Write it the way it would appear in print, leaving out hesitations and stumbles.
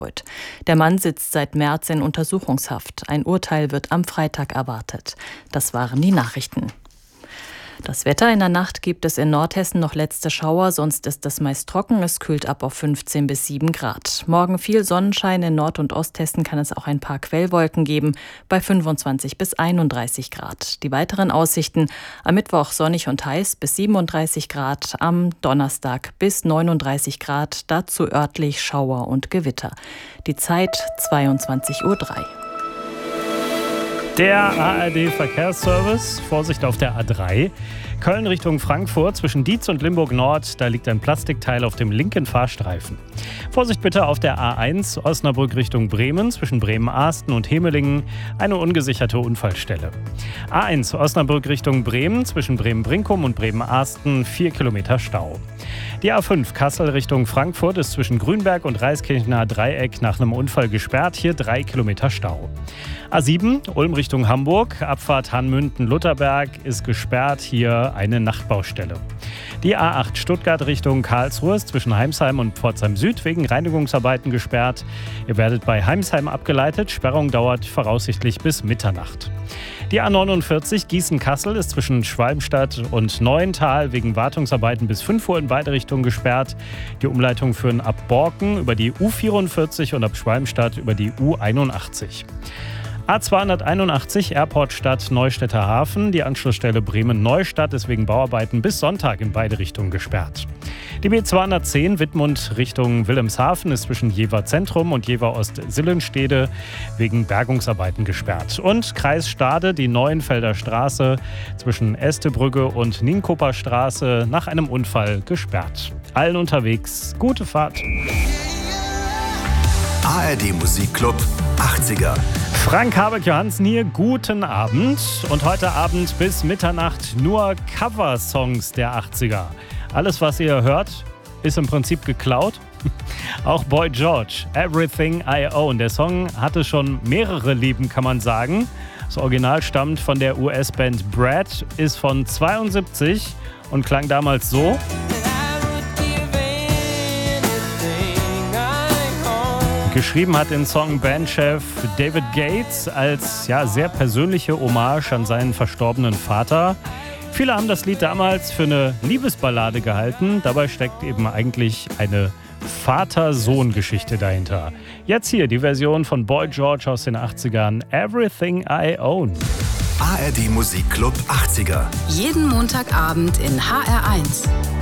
Der Mann sitzt seit März in Untersuchungshaft. Ein Urteil wird am Freitag erwartet. Das waren die Nachrichten. Das Wetter: in der Nacht gibt es in Nordhessen noch letzte Schauer, sonst ist es meist trocken. Es kühlt ab auf 15 bis 7 Grad. Morgen viel Sonnenschein, in Nord- und Osthessen kann es auch ein paar Quellwolken geben, bei 25 bis 31 Grad. Die weiteren Aussichten: am Mittwoch sonnig und heiß bis 37 Grad, am Donnerstag bis 39 Grad, dazu örtlich Schauer und Gewitter. Die Zeit 22:03 Uhr. Der ARD-Verkehrsservice, Vorsicht auf der A3. Köln Richtung Frankfurt zwischen Dietz und Limburg Nord, da liegt ein Plastikteil auf dem linken Fahrstreifen. Vorsicht bitte auf der A1 Osnabrück Richtung Bremen zwischen Bremen-Ahsten und Hemelingen, eine ungesicherte Unfallstelle. A1 Osnabrück Richtung Bremen zwischen Bremen-Brinkum und Bremen-Ahsten 4 Kilometer Stau. Die A5 Kassel Richtung Frankfurt ist zwischen Grünberg und Reiskirchener Dreieck nach einem Unfall gesperrt, hier 3 Kilometer Stau. A7 Ulm Richtung Hamburg, Abfahrt Hanmünden-Lutherberg ist gesperrt, hier eine Nachtbaustelle. Die A8 Stuttgart Richtung Karlsruhe ist zwischen Heimsheim und Pforzheim Süd wegen Reinigungsarbeiten gesperrt. Ihr werdet bei Heimsheim abgeleitet, Sperrung dauert voraussichtlich bis Mitternacht. Die A49 Gießen-Kassel ist zwischen Schwalmstadt und Neuental wegen Wartungsarbeiten bis 5 Uhr in beide Richtungen gesperrt. Die Umleitungen führen ab Borken über die U44 und ab Schwalmstadt über die U81. A281 Airportstadt Neustädter Hafen. Die Anschlussstelle Bremen-Neustadt ist wegen Bauarbeiten bis Sonntag in beide Richtungen gesperrt. Die B210 Wittmund Richtung Wilhelmshaven ist zwischen Jever Zentrum und Jever Ost-Sillenstede wegen Bergungsarbeiten gesperrt. Und Kreis Stade, die Neuenfelder Straße zwischen Estebrücke und Nienkoper Straße nach einem Unfall gesperrt. Allen unterwegs gute Fahrt. ARD Musikclub 80er. Frank Habeck-Johansen hier, guten Abend. Und heute Abend bis Mitternacht nur Coversongs der 80er. Alles, was ihr hört, ist im Prinzip geklaut. Auch Boy George, Everything I Own. Der Song hatte schon mehrere Leben, kann man sagen. Das Original stammt von der US-Band Brad, ist von 72 und klang damals so. Geschrieben hat den Song Bandchef David Gates als sehr persönliche Hommage an seinen verstorbenen Vater. Viele haben das Lied damals für eine Liebesballade gehalten. Dabei steckt eben eigentlich eine Vater-Sohn-Geschichte dahinter. Jetzt hier die Version von Boy George aus den 80ern, Everything I Own. ARD Musikclub 80er. Jeden Montagabend in HR1.